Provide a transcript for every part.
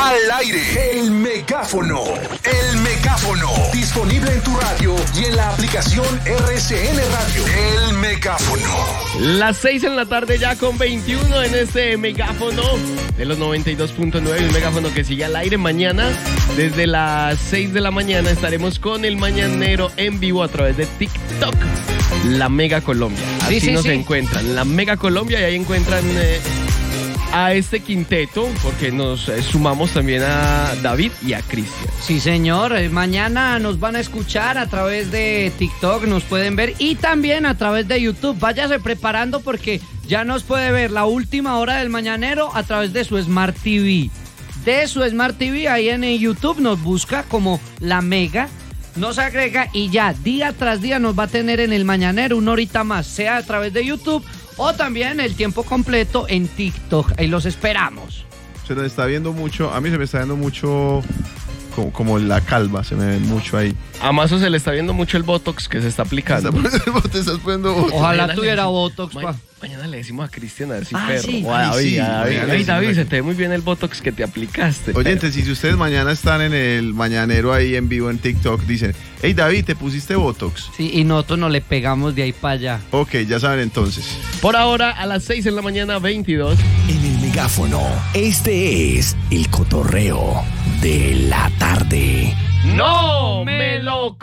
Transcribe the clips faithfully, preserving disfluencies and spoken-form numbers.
Al aire, el megáfono. El megáfono. Disponible en tu radio y en la aplicación R C N Radio. El megáfono. Las seis en la tarde ya con veintiuno en este megáfono de los noventa y dos punto nueve. El megáfono que sigue al aire mañana. Desde las seis de la mañana estaremos con el mañanero en vivo a través de TikTok. La Mega Colombia. Así sí, sí, nos sí. encuentran. La Mega Colombia y ahí encuentran... Eh, a este quinteto, porque nos eh, sumamos también a David y a Cristian. Sí, señor. Eh, Mañana nos van a escuchar a través de TikTok, nos pueden ver y también a través de YouTube. Váyase preparando porque ya nos puede ver la última hora del mañanero a través de su Smart T V. De su Smart T V, ahí en YouTube nos busca como La Mega, nos agrega y ya día tras día nos va a tener en el mañanero una horita más, sea a través de YouTube o también el tiempo completo en TikTok. Ahí los esperamos. Se nos está viendo mucho, a mí se me está viendo mucho como, como la calva, se me ve mucho ahí. A Mazo se le está viendo mucho el Botox que se está aplicando. Te estás poniendo Botox. Ojalá Mañana tuviera le- Botox, Ma- pa. Mañana le decimos a Cristian a ver si Ah, perro. sí. O a Ay, David, sí, a David. mañana le Ay, decimos David, a- se te ve muy bien el Botox que te aplicaste. Oyentes, y si ustedes mañana están en el mañanero ahí en vivo en TikTok, dicen, hey David, ¿te pusiste Botox? Sí, y nosotros nos le pegamos de ahí para allá. Ok, ya saben entonces. Por ahora, a las seis en la mañana, veintidós. En el megáfono, este es el cotorreo de la tarde. ¡No me lo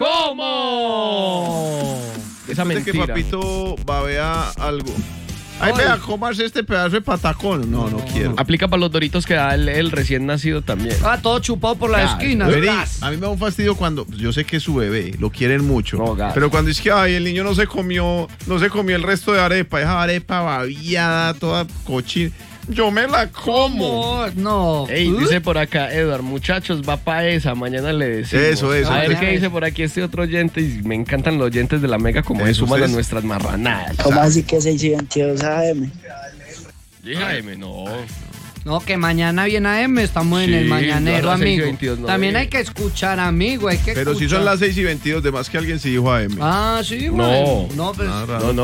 como! Esa Después de que mentira. papito babea algo. Ay, Ay. vea, comerse este pedazo de patacón. No, no quiero. Aplica para los doritos que da el, el recién nacido también. Ah, todo chupado por la Gas. esquina. Vení, Gas. a mí me da un fastidio cuando yo sé que es su bebé, lo quieren mucho, No, gas. pero cuando es que ay, el niño no se comió, no se comió el resto de arepa, esa arepa babiada, toda cochina, yo me la como. No. Ey, ¿Uh? dice por acá, Edward, muchachos, va pa' esa, mañana le decimos. Eso, eso. A ver Eso. qué dice por aquí este otro oyente, y me encantan los oyentes de la Mega como se Eso, suman a ustedes- nuestras marranadas. ¿Cómo así que seis y veintidós A M? Dije, Jaime, no. No, que mañana viene A M, estamos en Sí, el mañanero, a las seis y amigo. veintidós no También viene. hay que escuchar, amigo, hay que Pero si escuchar. son las seis y veintidós, de más que alguien se dijo A M. Ah, sí, No. bueno. No, pues... Ah, raro. No, no.